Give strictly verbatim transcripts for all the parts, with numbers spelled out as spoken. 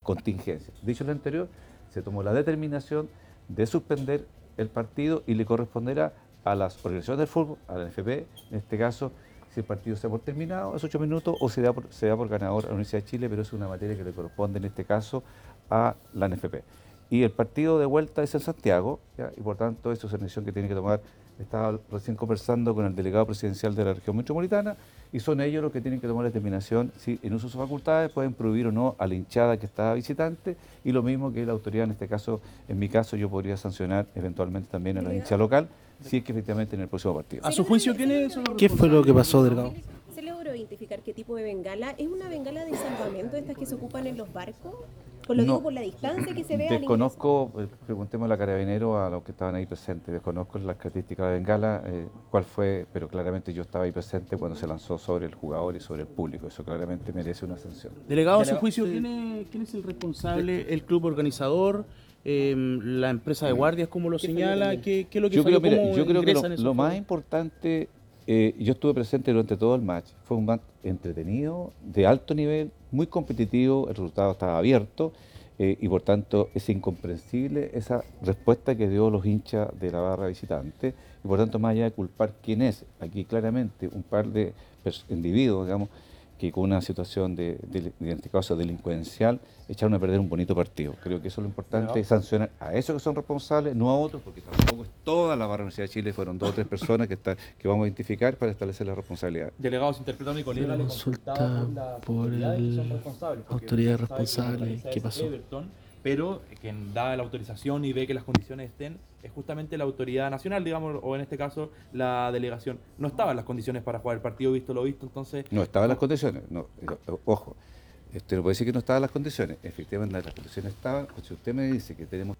contingencia. Dicho lo anterior, se tomó la determinación de suspender el partido y le corresponderá a las organizaciones del fútbol, a la N F P, en este caso, si el partido se da por terminado, es ocho minutos, o se da por, se da por ganador a la Universidad de Chile, pero es una materia que le corresponde en este caso a la N F P. Y el partido de vuelta es en Santiago, ¿ya? Y por tanto, eso es una decisión que tiene que tomar. Estaba recién conversando con el delegado presidencial de la región metropolitana y son ellos los que tienen que tomar la determinación si en uso de sus facultades pueden prohibir o no a la hinchada que está visitante, y lo mismo que la autoridad, en este caso, en mi caso, yo podría sancionar eventualmente también a la hinchada local, si es que efectivamente en el próximo partido. ¿A su juicio quién es? ¿Qué fue lo que pasó, Delgado? ¿Se logró identificar qué tipo de bengala? ¿Es una bengala de salvamento de estas que se ocupan en los barcos? Por lo No, digo por la distancia que se ve. Desconozco, eh, preguntemos a la carabinero, a los que estaban ahí presentes, desconozco las características de bengala, eh, cuál fue, pero claramente yo estaba ahí presente cuando se lanzó sobre el jugador y sobre el público, eso claramente merece una sanción. Delegado, a su juicio, ¿quién es, quién es el responsable? ¿El club organizador? Eh, ¿La empresa de guardias, como lo señala? ¿Qué, qué es lo que Yo creo, falló? mira, yo creo que lo, lo juegos? más importante, eh, yo estuve presente durante todo el match, fue un match entretenido, de alto nivel, muy competitivo, el resultado estaba abierto, eh, y por tanto es incomprensible esa respuesta que dio los hinchas de la barra visitante, y por tanto, más allá de culpar quién es, aquí claramente un par de individuos, digamos, que con una situación de, de, de, en este caso delincuencial, echaron a perder un bonito partido. Creo que eso es lo importante, no. sancionar a esos que son responsables, no a otros, porque tampoco es toda la barra Universidad de Chile, fueron dos o tres personas que, está, que vamos a identificar para establecer la responsabilidad. Delegados interpretando mi colega, le consulta por el autoridad responsable, ¿qué pasó? Everton, pero quien da la autorización y ve que las condiciones estén es justamente la autoridad nacional, digamos, o en este caso la delegación. No estaban las condiciones para jugar el partido, visto lo visto, entonces... No estaban las condiciones, no, ojo, usted no puede decir que no estaban las condiciones, efectivamente las condiciones estaban, pues si usted me dice que tenemos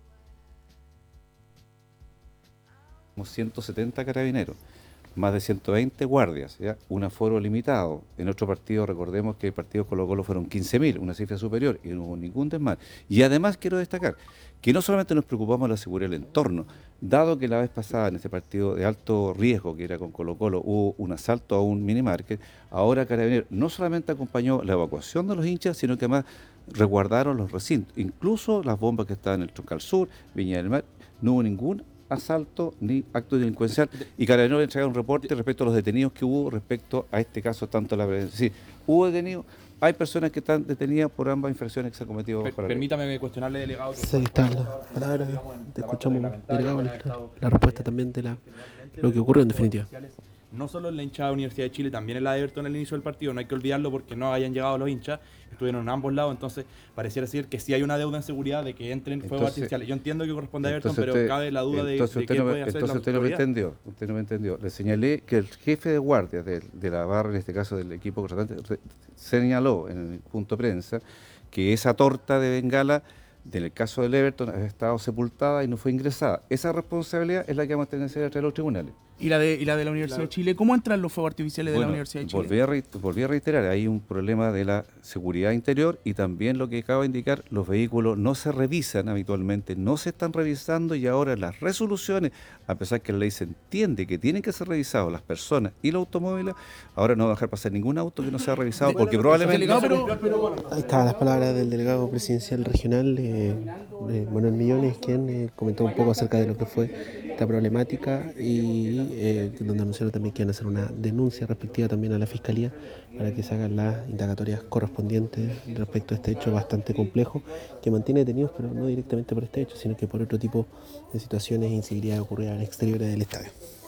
ciento setenta carabineros, más de ciento veinte guardias, ¿ya? Un aforo limitado. En otro partido, recordemos que el partido Colo Colo fueron quince mil, una cifra superior, y no hubo ningún desmán. Y además quiero destacar que no solamente nos preocupamos de la seguridad del entorno, dado que la vez pasada en este partido de alto riesgo, que era con Colo Colo, hubo un asalto a un minimarket, ahora Carabineros no solamente acompañó la evacuación de los hinchas, sino que además resguardaron los recintos, incluso las bombas que estaban en el Troncal Sur, Viña del Mar, no hubo ningún asalto ni acto delincuencial, y Carabineros entrega un reporte respecto a los detenidos que hubo respecto a este caso, tanto la prevención. Sí, hubo detenidos, hay personas que están detenidas por ambas infracciones que se han cometido. Per, permítame cuestionarle, delegado. Sí, está la palabra, te escuchamos, delegado, la, la respuesta también de la, lo que ocurrió en definitiva. No solo en la hinchada de Universidad de Chile, también en la de Everton al inicio del partido, no hay que olvidarlo porque no hayan llegado los hinchas, estuvieron en ambos lados, entonces pareciera decir que sí hay una deuda en seguridad de que entren fuegos artificiales. Yo entiendo que corresponde a Everton, pero usted, cabe la duda de, de usted qué no, puede hacer entonces la usted no me entendió, usted no me entendió. Le señalé que el jefe de guardia de, de la barra, en este caso del equipo contratante, señaló en el punto de prensa que esa torta de bengala, en el caso del Everton, ha estado sepultada y no fue ingresada. Esa responsabilidad es la que vamos a tener que hacer entre los tribunales. ¿Y la de, y la de la Universidad claro. de Chile? ¿Cómo entran los fuegos artificiales bueno, de la Universidad de Chile? Volví a, re, volví a reiterar, hay un problema de la seguridad interior y también lo que acabo de indicar, los vehículos no se revisan habitualmente, no se están revisando, y ahora las resoluciones, a pesar que la ley se entiende que tienen que ser revisados las personas y los automóviles, ahora no va a dejar pasar ningún auto que no sea revisado, porque bueno, probablemente... Delegado, pero, pero... Ahí estaban las palabras del delegado presidencial regional, eh, eh, Manuel Millones, quien eh, comentó un poco acerca de lo que fue esta problemática y eh, donde anunciaron también que iban a hacer una denuncia respectiva también a la Fiscalía para que se hagan las indagatorias correspondientes respecto a este hecho bastante complejo que mantiene detenidos, pero no directamente por este hecho, sino que por otro tipo de situaciones e incivilidades ocurridas al exterior del estadio.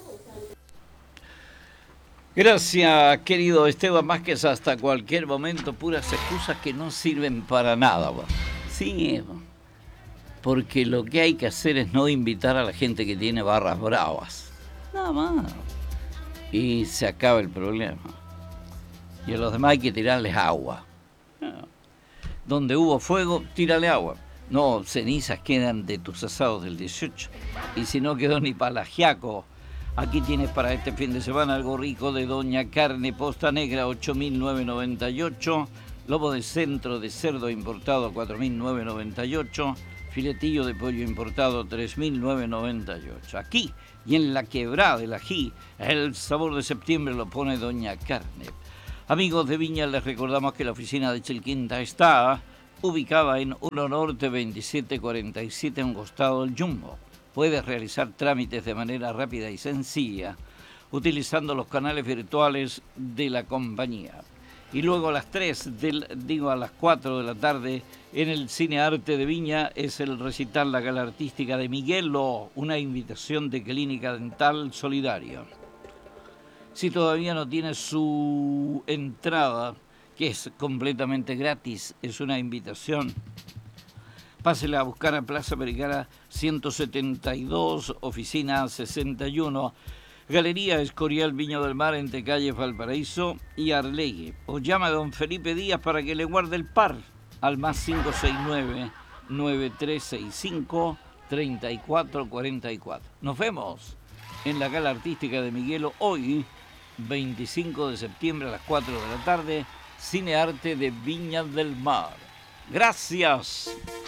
Gracias, querido Esteban Vázquez. Hasta cualquier momento, puras excusas que no sirven para nada. Sí, porque lo que hay que hacer es no invitar a la gente que tiene barras bravas. Nada más. Y se acaba el problema. Y a los demás hay que tirarles agua. Donde hubo fuego, tírale agua. No, cenizas quedan de tus asados del dieciocho. Y si no quedó ni para la ajiaco, aquí tienes para este fin de semana algo rico de Doña Carne, posta negra, ocho mil novecientos noventa y ocho. Lobo de centro de cerdo importado, cuatro mil novecientos noventa y ocho. Filetillo de pollo importado, tres mil novecientos noventa y ocho. Aquí, y en la quebrada del ají, el sabor de septiembre lo pone Doña Carne. Amigos de Viña, les recordamos que la oficina de Chilquinta está ubicada en uno Norte veintisiete cuarenta y siete, a un costado del Jumbo. Puedes realizar trámites de manera rápida y sencilla utilizando los canales virtuales de la compañía. Y luego a las tres, del, digo a las cuatro de la tarde, en el Cine Arte de Viña es el recital La Gala Artística de Miguelo, una invitación de Clínica Dental Solidaria. Si todavía no tiene su entrada, que es completamente gratis, es una invitación, pásela a buscar a Plaza Americana ciento setenta y dos, oficina sesenta y uno, Galería Escorial Viña del Mar, entre calle Valparaíso y Arlegui. O llama a don Felipe Díaz para que le guarde el par al más cinco seis nueve, nueve tres seis cinco, tres cuatro cuatro cuatro. Nos vemos en la Gala Artística de Miguelo hoy, veinticinco de septiembre a las cuatro de la tarde, Cine Arte de Viña del Mar. Gracias.